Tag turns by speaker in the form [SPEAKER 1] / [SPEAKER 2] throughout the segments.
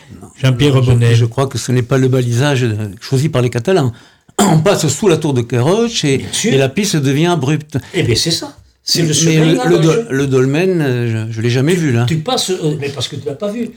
[SPEAKER 1] Jean-Pierre Bonnet.
[SPEAKER 2] Je crois que ce n'est pas le balisage choisi par les Catalans. On passe sous la tour de Kéroche et la piste devient abrupte.
[SPEAKER 3] Eh bien, c'est ça. C'est le
[SPEAKER 2] chemin. Mais le dolmen, je ne l'ai jamais vu, là.
[SPEAKER 3] Tu passes... mais parce que tu ne l'as pas vu.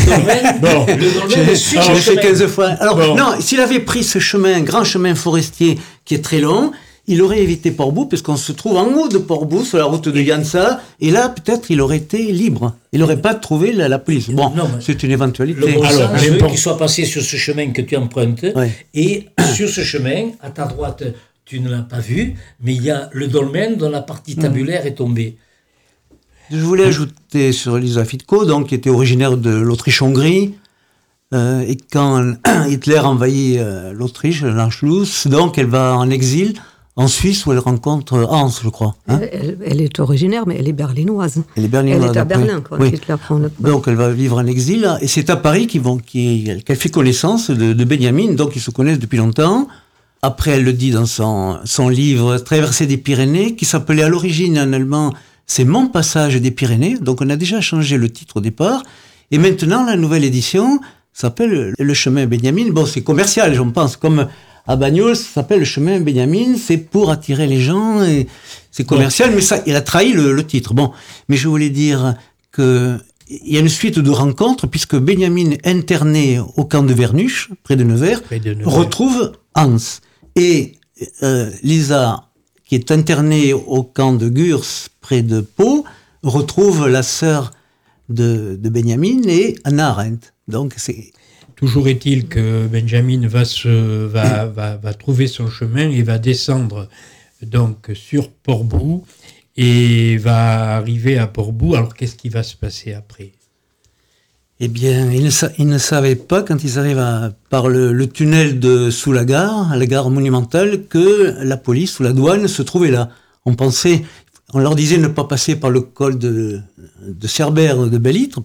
[SPEAKER 3] Le dolmen est sur
[SPEAKER 2] le chemin. 15 fois. Alors, non, s'il avait pris ce chemin, grand chemin forestier, qui est très long, il aurait évité Port-Bou, puisqu'on se trouve en haut de Port-Bou, sur la route de Gansa, et là, peut-être, il aurait été libre. Il n'aurait pas trouvé la police. Bon, c'est une éventualité.
[SPEAKER 3] Le bon sens veut qu'il soit passé sur ce chemin que tu empruntes, et sur ce chemin, à ta droite, tu ne l'as pas vu, mais il y a le dolmen dont la partie tabulaire est tombée.
[SPEAKER 2] Je voulais ajouter sur Lisa Fitko, donc, qui était originaire de l'Autriche-Hongrie, et quand Hitler envahit l'Autriche, l'Anschluss, donc elle va en exil en Suisse où elle rencontre Hans, je crois. Hein,
[SPEAKER 4] elle est originaire, mais elle est berlinoise.
[SPEAKER 2] Elle est
[SPEAKER 4] à Berlin quand Hitler prend le pouvoir.
[SPEAKER 2] Donc elle va vivre en exil, et c'est à Paris qu'elle fait connaissance de Benjamin, donc ils se connaissent depuis longtemps. Après, elle le dit dans son livre « Traversée des Pyrénées », qui s'appelait à l'origine en allemand « C'est mon passage des Pyrénées ». Donc on a déjà changé le titre au départ. Et maintenant, la nouvelle édition s'appelle « Le chemin Benjamin ». Bon, c'est commercial, je pense, comme à Bagnols, ça s'appelle « Le chemin Benjamin ». C'est pour attirer les gens, et c'est commercial, mais ça, il a trahi le titre. Bon, mais je voulais dire que il y a une suite de rencontres, puisque Benjamin, interné au camp de Vernuche, près de Nevers, retrouve Hans. Et Lisa, qui est internée au camp de Gurs, près de Pau, retrouve la sœur de Benjamin et Hannah Arendt. Donc c'est...
[SPEAKER 1] Toujours est-il que Benjamin va trouver son chemin et va descendre donc sur Port-Bou et va arriver à Port-Bou. Alors qu'est-ce qui va se passer après ?
[SPEAKER 2] Eh bien, ils ne savaient pas, quand ils arrivent par le tunnel sous la gare monumentale, que la police ou la douane se trouvait là. On leur disait ne pas passer par le col de Cerbère de Belle-Ître,